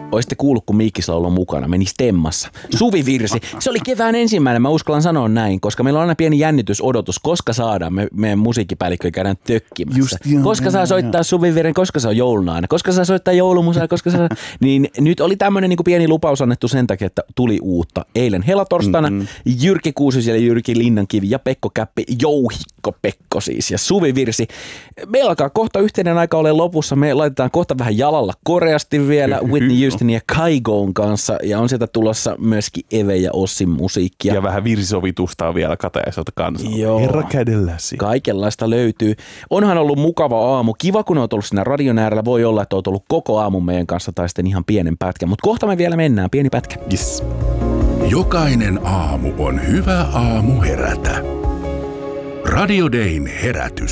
Oisitte kuullut, kun Miikkislaulu on mukana, meni stemmassa. Suvivirsi. Se oli kevään ensimmäinen, mä uskallan sanoa näin, koska meillä on aina pieni jännitysodotus, koska saadaan meidän musiikkipäällikkö käydään tökkimässä. Koska saa soittaa Suvivirren, koska se on joulunainen, koska saa soittaa joulumusaa, koska saa... Niin nyt oli tämmöinen niin pieni lupaus annettu sen takia, että tuli uutta. Eilen helatorstaina Jyrki Kuusis ja Jyrki Linnankivi ja Pekko Käppi, Jouhikko Pekko siis ja Suvivirsi. Meillä alkaa kohta yhteinen aika ole lopussa. Me laitetaan kohta vähän jalalla koreasti vielä Whitney Houstonin ja Kaigoon kanssa ja on sieltä tulossa myöskin Eve ja Ossin musiikkia. Ja vähän virsisovitusta on vielä Katajaiselta kanssa. Herra kädelläsi. Kaikenlaista löytyy. Onhan ollut mukava aamu. Kiva, kun olet ollut siinä radion äärellä. Voi olla, että olet ollut koko aamun meidän kanssa tai sitten ihan pienen pätkän. Mutta kohta me vielä mennään. Pieni pätkä. Yes. Jokainen aamu on hyvä aamu herätä. Radio Dayn herätys.